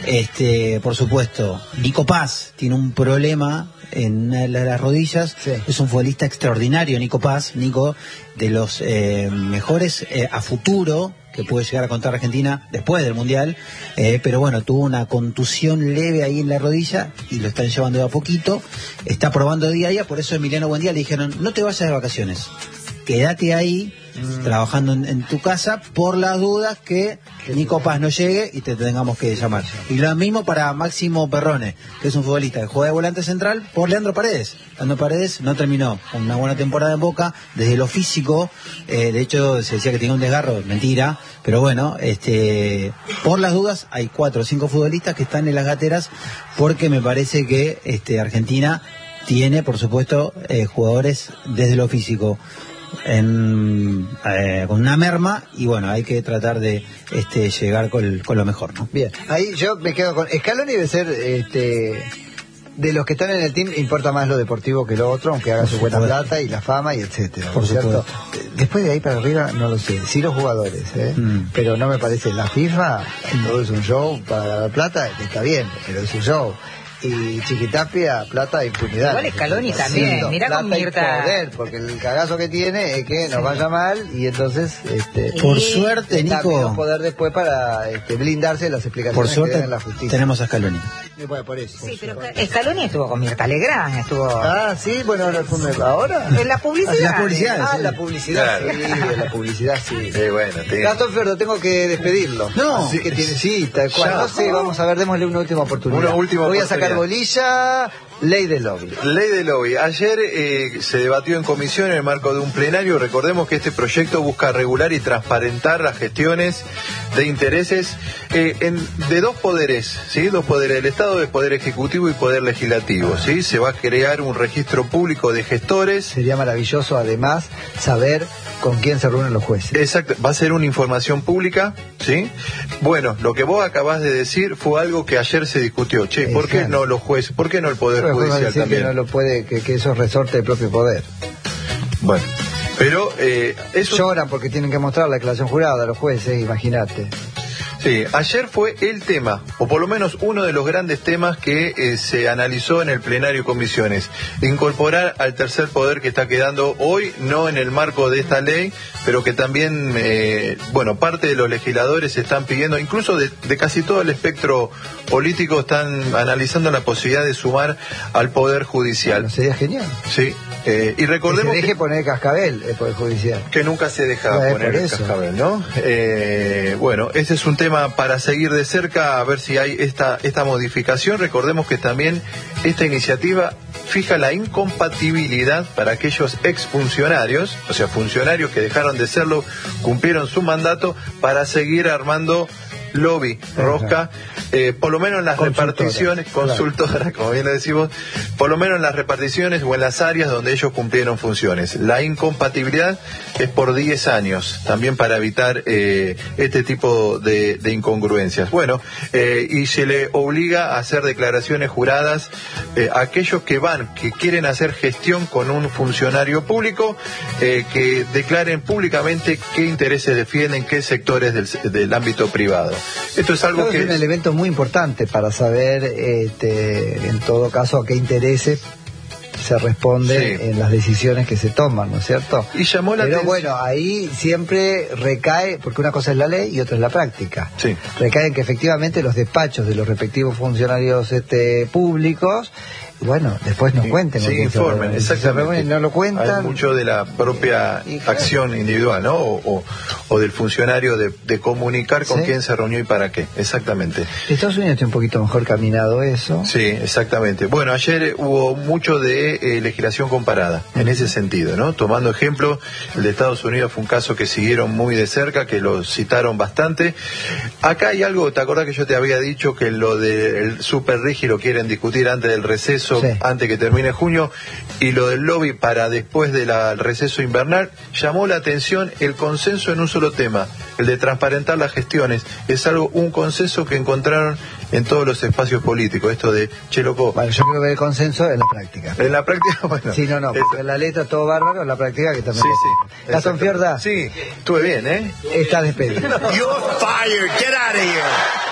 Por supuesto, Nico Paz tiene un problema en las rodillas. Sí. Es un futbolista extraordinario, Nico Paz. Nico, de los mejores a futuro que puede llegar a contar Argentina después del Mundial, pero bueno, tuvo una contusión leve ahí en la rodilla y lo están llevando de a poquito, está probando día a día. Por eso Emiliano Buendía le dijeron: no te vayas de vacaciones, quédate ahí trabajando en tu casa por las dudas que Nico Paz no llegue y te tengamos que llamar. Y lo mismo para Máximo Perrone, que es un futbolista que juega de volante central por Leandro Paredes. Leandro Paredes no terminó con una buena temporada en Boca desde lo físico, de hecho se decía que tenía un desgarro, mentira, pero bueno, por las dudas hay 4 o 5 futbolistas que están en las gateras, porque me parece que Argentina tiene, por supuesto, jugadores desde lo físico con una merma, y bueno, hay que tratar de llegar con lo mejor, ¿no? Bien, ahí yo me quedo con Scaloni. Debe ser de los que están en el team, importa más lo deportivo que lo otro, aunque haga su buena plata y la fama y etcétera, por ¿cierto? Después de ahí para arriba no lo sé, sí los jugadores, pero no me parece. La FIFA, todo es un show para ganar plata, está bien, pero es un show. Y Chiquitapia, plata e impunidad. Igual Scaloni también, mirá con Mirta. Poder, porque el cagazo que tiene es que nos vaya mal, y entonces por suerte, Nico, menos poder después para blindarse de las explicaciones por suerte, que den la justicia. Tenemos a Scaloni. Bueno, por eso. Sí, pero Scaloni estuvo con Mirta Legrand, estuvo... Ah, sí, bueno, ahora. En la publicidad. La publicidad. Ah, la publicidad, claro. Sí, la publicidad, sí. Bueno, Gastón Ferro, tengo que despedirlo. No. Así que tiene, sí, tal cual. Ya. No sé, vamos a ver, démosle una última oportunidad. Una última Voy a oportunidad. sacar bolilla, ley del lobby. Ley de lobby. Ayer se debatió en comisión en el marco de un plenario. Recordemos que este proyecto busca regular y transparentar las gestiones de intereses de 2 poderes, ¿sí? 2 poderes del Estado, el Poder Ejecutivo y Poder Legislativo, ¿sí? Se va a crear un registro público de gestores. Sería maravilloso, además, saber con quién se reúnen los jueces. Exacto, va a ser una información pública, ¿sí? Bueno, lo que vos acabás de decir fue algo que ayer se discutió. Che, ¿por qué no los jueces? ¿Por qué no el Poder Pero Judicial decir también? que no lo puede, que eso es resorte del propio poder. Bueno, pero eso... Lloran porque tienen que mostrar la declaración jurada a los jueces, imagínate. Sí, ayer fue el tema, o por lo menos uno de los grandes temas que se analizó en el plenario comisiones. Incorporar al tercer poder que está quedando hoy, no en el marco de esta ley, pero que también, parte de los legisladores están pidiendo, incluso de casi todo el espectro político, están analizando la posibilidad de sumar al Poder Judicial. Bueno, sería genial. Sí, y recordemos que se deje poner cascabel el Poder Judicial. que nunca se deja poner el cascabel, ¿no? Ese es un tema para seguir de cerca, a ver si hay esta modificación. Recordemos que también esta iniciativa fija la incompatibilidad para aquellos exfuncionarios, o sea, funcionarios que dejaron de serlo, cumplieron su mandato, para seguir armando lobby, rosca, por lo menos en las reparticiones, consultora, como bien lo decimos, por lo menos en las reparticiones o en las áreas donde ellos cumplieron funciones. La incompatibilidad es por 10 años, también para evitar este tipo de incongruencias. Bueno, y se le obliga a hacer declaraciones juradas a aquellos que quieren hacer gestión con un funcionario público, que declaren públicamente qué intereses defienden, qué sectores del ámbito privado. Esto es algo que es un elemento muy importante para saber, en todo caso, a qué intereses se responde en las decisiones que se toman, ¿no es cierto? Y llamó la atención. Bueno, ahí siempre recae, porque una cosa es la ley y otra es la práctica. Sí. Recae en que efectivamente los despachos de los respectivos funcionarios públicos, bueno, después nos cuenten. Sí, informen, exactamente. No lo cuentan. Hay mucho de la propia acción individual, ¿no? O del funcionario de comunicar con quién se reunió y para qué. Exactamente. Estados Unidos está un poquito mejor caminado eso. Sí, exactamente. Bueno, ayer hubo mucho de legislación comparada, en ese sentido, ¿no? Tomando ejemplo, el de Estados Unidos fue un caso que siguieron muy de cerca, que lo citaron bastante. Acá hay algo, ¿te acordás que yo te había dicho que lo del super rigi lo quieren discutir antes del receso? Antes que termine junio, y lo del lobby para después del receso invernal. Llamó la atención el consenso en un solo tema, el de transparentar las gestiones. Es un consenso que encontraron en todos los espacios políticos, esto de, che, loco. Bueno, yo creo que el consenso en la práctica. En la práctica, bueno. Sí, no, porque en la letra todo bárbaro, en la práctica que también. Sí. Gastón Fiorda. Sí, estuve bien, ¿eh? Está despedido. You're fired. Get out of here.